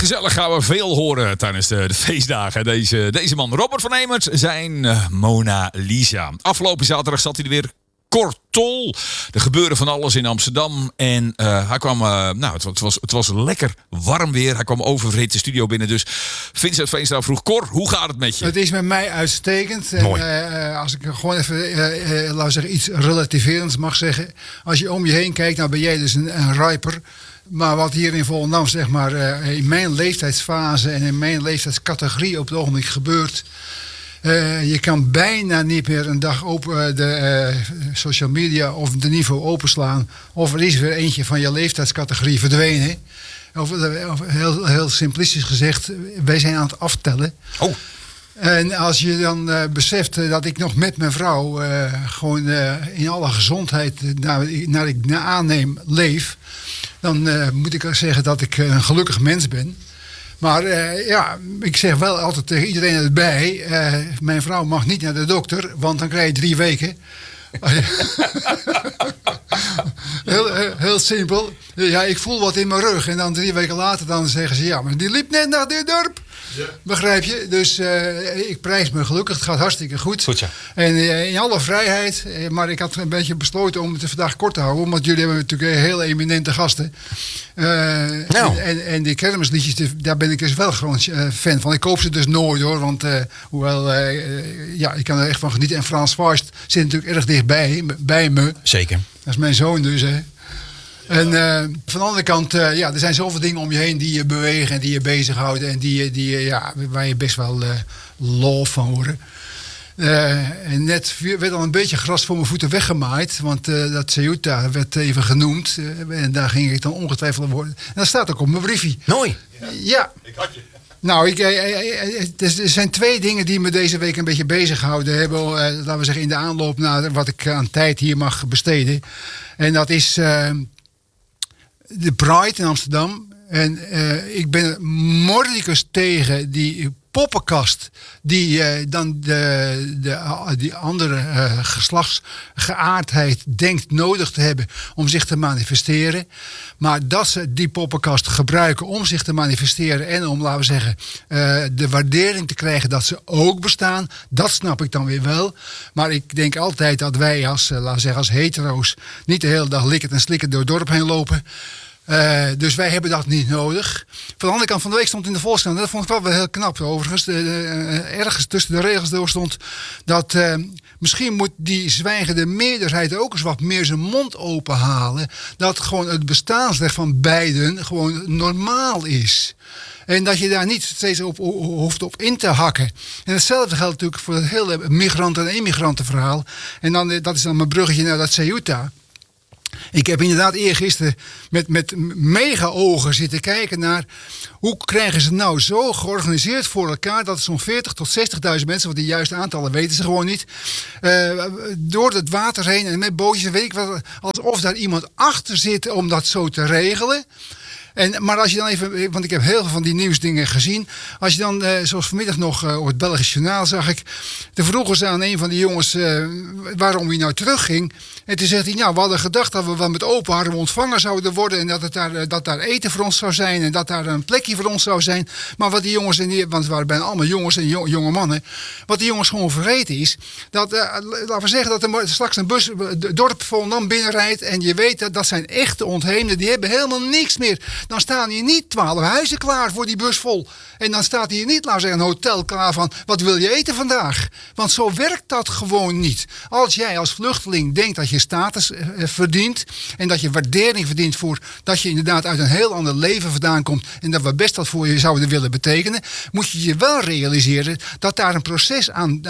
gezellig, gaan we veel horen tijdens de feestdagen. Deze man, Robert van Emert, zijn Mona Lisa. Afgelopen zaterdag zat hij er weer. Kortol. Er gebeurde van alles in Amsterdam. En hij kwam... het was lekker warm weer. Hij kwam oververhit de studio binnen. Dus Vincent Veenstra vroeg... Cor, hoe gaat het met je? Het is met mij uitstekend. Mooi. En, als ik gewoon even laten we zeggen, iets relativerends mag zeggen. Als je om je heen kijkt, nou ben jij dus een rijper. Maar wat hier in Volendam, zeg maar, in mijn leeftijdsfase en in mijn leeftijdscategorie op het ogenblik gebeurt... je kan bijna niet meer een dag open de social media of de niveau openslaan. Of er is weer eentje van je leeftijdscategorie verdwenen. Of heel simplistisch gezegd, wij zijn aan het aftellen. Oh. En als je dan beseft dat ik nog met mijn vrouw gewoon in alle gezondheid, naar ik aanneem, leef. Dan moet ik zeggen dat ik een gelukkig mens ben. Maar ik zeg wel altijd tegen iedereen erbij... mijn vrouw mag niet naar de dokter, want dan krijg je 3 weken. Heel simpel. Ja, ik voel wat in mijn rug. En dan 3 weken later dan zeggen ze... ja, maar die liep net naar dit dorp. Ja. Begrijp je? Dus ik prijs me gelukkig. Het gaat hartstikke goed. Goed, ja. En in alle vrijheid. Maar ik had een beetje besloten om het vandaag kort te houden. Want jullie hebben natuurlijk heel eminente gasten. En die kermisliedjes, daar ben ik dus wel gewoon fan van. Ik koop ze dus nooit hoor. Want hoewel, ik kan er echt van genieten. En Frans Faust zit natuurlijk erg dichtbij bij me. Zeker. Dat is mijn zoon dus, hè. En van de andere kant, er zijn zoveel dingen om je heen die je bewegen en die je bezighouden. En waar je best wel lol van wordt. En net werd al een beetje gras voor mijn voeten weggemaaid. Want dat Ceuta werd even genoemd. En daar ging ik dan ongetwijfeld worden. En dat staat ook op mijn briefje. Mooi. Ja. Ik had je. Nou, er zijn 2 dingen die me deze week een beetje bezighouden hebben. Laten we zeggen in de aanloop naar wat ik aan tijd hier mag besteden. En dat is de Pride in Amsterdam. En ik ben mordicus tegen die poppenkast die dan die andere geslachtsgeaardheid denkt nodig te hebben om zich te manifesteren. Maar dat ze die poppenkast gebruiken om zich te manifesteren en om, laten we zeggen, de waardering te krijgen dat ze ook bestaan, dat snap ik dan weer wel. Maar ik denk altijd dat wij als hetero's niet de hele dag likkend en slikkend door het dorp heen lopen. Dus wij hebben dat niet nodig. Van de andere kant van de week stond in de Volkskrant, dat vond ik wel heel knap overigens, ergens tussen de regels door stond dat misschien moet die zwijgende meerderheid ook eens wat meer zijn mond openhalen. Dat gewoon het bestaansrecht van beiden gewoon normaal is. En dat je daar niet steeds hoeft op in te hakken. En hetzelfde geldt natuurlijk voor het hele migranten- en immigrantenverhaal. En dan, dat is dan mijn bruggetje naar dat Ceuta. Ik heb inderdaad eergisteren met mega ogen zitten kijken naar hoe krijgen ze nou zo georganiseerd voor elkaar dat zo'n 40.000 tot 60.000 mensen, want die juiste aantallen weten ze gewoon niet, door het water heen en met bootjes en weet ik wat, alsof daar iemand achter zit om dat zo te regelen. Maar als je dan even, want ik heb heel veel van die nieuwsdingen gezien. Als je dan, zoals vanmiddag nog op het Belgisch Journaal zag ik. Toen vroegen ze aan een van die jongens waarom hij nou terugging. En toen zegt hij, nou we hadden gedacht dat we wel met open armen ontvangen zouden worden. En dat daar eten voor ons zou zijn. En dat daar een plekje voor ons zou zijn. Maar wat die jongens, want het waren bijna allemaal jongens en jonge mannen. Wat die jongens gewoon vergeten is. Dat, laten we zeggen dat er straks een bus het dorp Volendam binnenrijdt. En je weet dat zijn echte ontheemden. Die hebben helemaal niks meer. Dan staan hier niet 12 huizen klaar voor die bus vol. En dan staat hier niet, laten we zeggen, een hotel klaar van, wat wil je eten vandaag? Want zo werkt dat gewoon niet. Als jij als vluchteling denkt dat je status verdient en dat je waardering verdient voor dat je inderdaad uit een heel ander leven vandaan komt en dat we best wat voor je zouden willen betekenen, moet je je wel realiseren dat daar een proces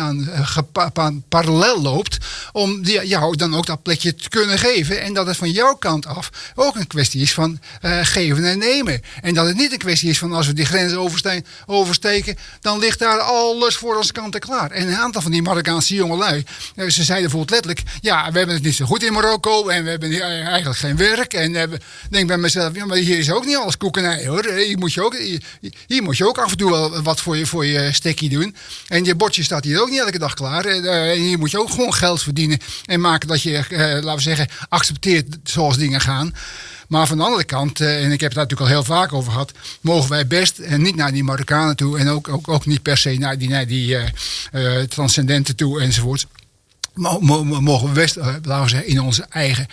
aan parallel loopt om jou dan ook dat plekje te kunnen geven en dat het van jouw kant af ook een kwestie is van geven en nemen. En dat het niet een kwestie is van als we die grens oversteken, dan ligt daar alles voor onze kanten klaar. En een aantal van die Marokkaanse jongelui, ze zeiden bijvoorbeeld letterlijk, ja, we hebben het niet zo goed in Marokko en we hebben hier eigenlijk geen werk. En denk bij mezelf, ja, maar hier is ook niet alles koekenij hoor. Hier moet je ook af en toe wel wat voor je stekkie doen. En je bordje staat hier ook niet elke dag klaar. En hier moet je ook gewoon geld verdienen en maken dat je, laten we zeggen, accepteert zoals dingen gaan. Maar van de andere kant, en ik heb het daar natuurlijk al heel vaak over gehad, mogen wij best en niet naar die Marokkanen toe en ook niet per se naar die transcendenten toe enzovoort. Mogen we best, laten we zeggen, in onze eigen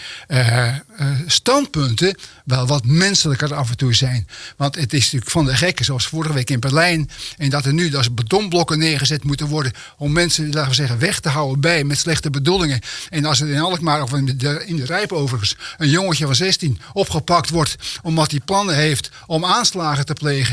standpunten wel wat menselijker af en toe zijn. Want het is natuurlijk van de gekken, zoals vorige week in Berlijn. En dat er nu als betonblokken neergezet moeten worden om mensen, laten we zeggen, weg te houden bij met slechte bedoelingen. En als er in Alkmaar of in de Rijp overigens een jongetje van 16 opgepakt wordt omdat hij plannen heeft om aanslagen te plegen,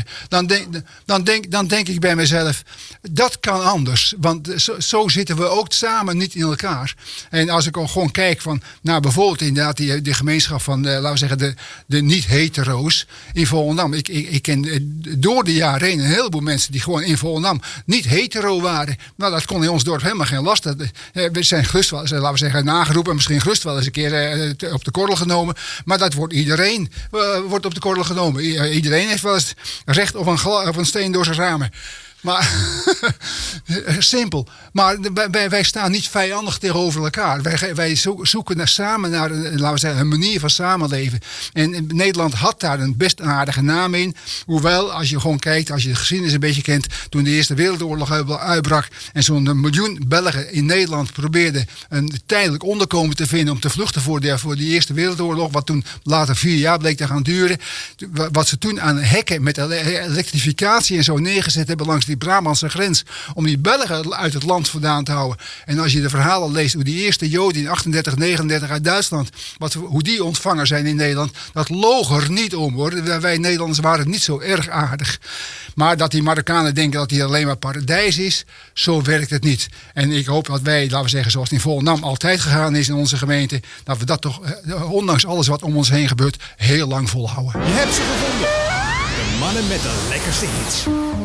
dan denk ik bij mezelf, dat kan anders. Want zo zitten we ook samen niet in elkaar. En als ik ook gewoon kijk van, nou bijvoorbeeld inderdaad die gemeenschap van, laten we zeggen, de niet-hetero's in Volendam. Ik ken door de jaren heen een heleboel mensen die gewoon in Volendam niet hetero waren. Nou, dat kon in ons dorp helemaal geen last. We zijn gerust wel, laten we zeggen, nageroepen, misschien gerust wel eens een keer op de korrel genomen. Maar dat wordt iedereen wordt op de korrel genomen. Iedereen heeft wel eens recht op een steen door zijn ramen. Maar simpel. Maar wij staan niet vijandig tegenover elkaar. Wij zoeken samen naar laten we zeggen, een manier van samenleven. En Nederland had daar een best aardige naam in. Hoewel, als je gewoon kijkt, als je de geschiedenis een beetje kent, toen de Eerste Wereldoorlog uitbrak en zo'n miljoen Belgen in Nederland probeerden een tijdelijk onderkomen te vinden om te vluchten voor de Eerste Wereldoorlog, wat toen later 4 jaar bleek te gaan duren. Wat ze toen aan hekken met elektrificatie en zo neergezet hebben langs die Brabantse grens, om die Belgen uit het land vandaan te houden. En als je de verhalen leest hoe die eerste Joden in 38, 39 uit Duitsland, hoe die ontvangen zijn in Nederland, dat loog er niet om hoor. Wij Nederlanders waren niet zo erg aardig. Maar dat die Marokkanen denken dat die alleen maar paradijs is, zo werkt het niet. En ik hoop dat wij, laten we zeggen, zoals het in Volendam altijd gegaan is in onze gemeente, dat we dat toch, ondanks alles wat om ons heen gebeurt, heel lang volhouden. Je hebt ze gevonden. De mannen met de lekkerste hits.